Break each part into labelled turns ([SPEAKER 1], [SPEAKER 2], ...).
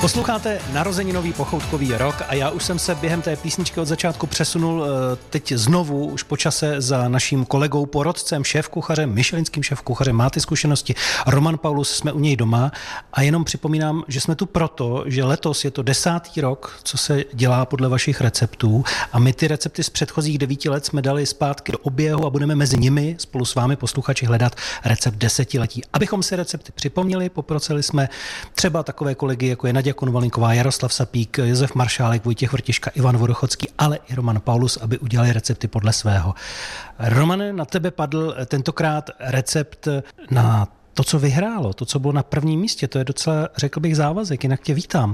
[SPEAKER 1] Posloucháte narozeninový pochoutkový rok a já už jsem se během té písničky od začátku přesunul teď znovu už po čase za naším kolegou, porodcem, šéfkuchařem, michelinským šéfkuchařem, máte zkušenosti. Roman Paulus, jsme u něj doma a jenom připomínám, že jsme tu proto, že letos je to 10. rok, co se dělá podle vašich receptů a my ty recepty z předchozích 9 let jsme dali zpátky do oběhu a budeme mezi nimi spolu s vámi posluchači hledat recept desetiletí. Abychom si recepty připomněli, poprosili jsme třeba takové kolegy, jako je Naděja Konvalinková, Jaroslav Sapík, Josef Maršálek, Vojtěch Vrtiška, Ivan Vodochodský, ale i Roman Paulus, aby udělali recepty podle svého. Romane, na tebe padl tentokrát recept na to, co vyhrálo, to, co bylo na prvním místě. To je docela, řekl bych, závazek, jinak tě vítám.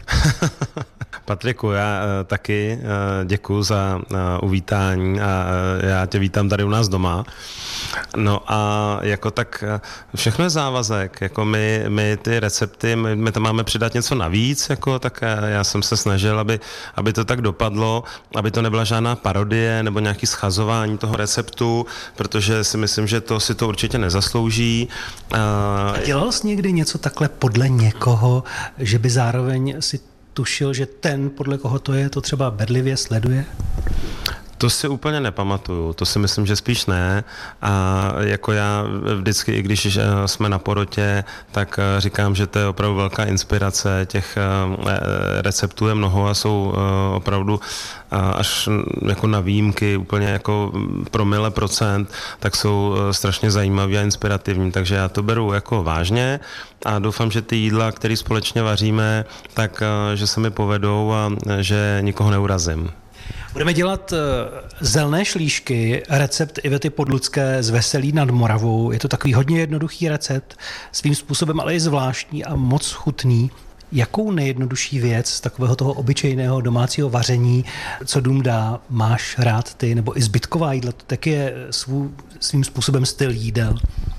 [SPEAKER 2] Patriku, já taky děkuji za uvítání a já tě vítám tady u nás doma. No a jako tak všechno je závazek, jako my ty recepty, my tam máme přidat něco navíc, jako tak já jsem se snažil, aby to tak dopadlo, aby to nebyla žádná parodie nebo nějaký schazování toho receptu, protože si myslím, že to si to určitě nezaslouží.
[SPEAKER 1] Dělal jsi někdy něco takhle podle někoho, že by zároveň si tušil, že ten, podle koho to je, to třeba bedlivě sleduje?
[SPEAKER 2] To si úplně nepamatuju, to si myslím, že spíš ne. A jako já vždycky, i když jsme na porotě, tak říkám, že to je opravdu velká inspirace. Těch receptů je mnoho a jsou opravdu až jako na výjimky, úplně jako promile procent, tak jsou strašně zajímavé a inspirativní. Takže já to beru jako vážně a doufám, že ty jídla, které společně vaříme, tak že se mi povedou a že nikoho neurazím.
[SPEAKER 1] Budeme dělat zelné šlíšky, recept Ivety Podlucké z Veselí nad Moravou. Je to takový hodně jednoduchý recept, svým způsobem ale i zvláštní a moc chutný. Jakou nejjednodušší věc z takového toho obyčejného domácího vaření, co dům dá, máš rád ty, nebo i zbytková jídla, tak je svým způsobem styl jídel?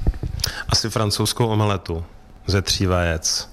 [SPEAKER 2] Asi francouzskou omeletu ze 3 vajec.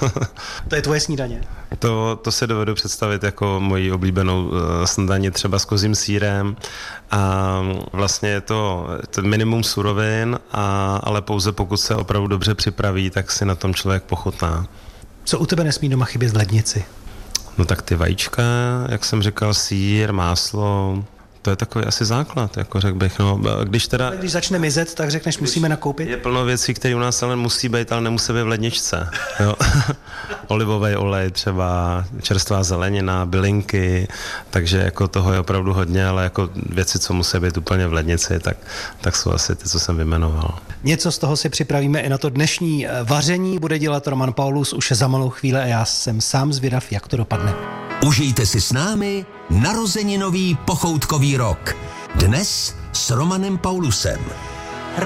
[SPEAKER 1] To je tvoje snídaně?
[SPEAKER 2] To se dovedu představit jako moji oblíbenou snídaní třeba s kozím sýrem a vlastně je to minimum surovin, ale pouze pokud se opravdu dobře připraví, tak si na tom člověk pochutná.
[SPEAKER 1] Co u tebe nesmí doma chybět z lednici?
[SPEAKER 2] No tak ty vajíčka, jak jsem říkal, sýr, máslo, to je takový asi základ, jako řekl bych. No, když
[SPEAKER 1] začne mizet, tak řekneš, musíme nakoupit?
[SPEAKER 2] Je plno věcí, které u nás ale musí být, ale nemusí být v ledničce. Jo. Olivový olej třeba, čerstvá zelenina, bylinky, takže jako toho je opravdu hodně, ale jako věci, co musí být úplně v lednici, tak jsou asi ty, co jsem vyjmenoval.
[SPEAKER 1] Něco z toho si připravíme i na to dnešní vaření. Bude dělat Roman Paulus už za malou chvíli a já jsem sám zvědav, jak to dopadne.
[SPEAKER 3] Užijte si s námi narozeninový pochoutkový rok. Dnes s Romanem Paulusem.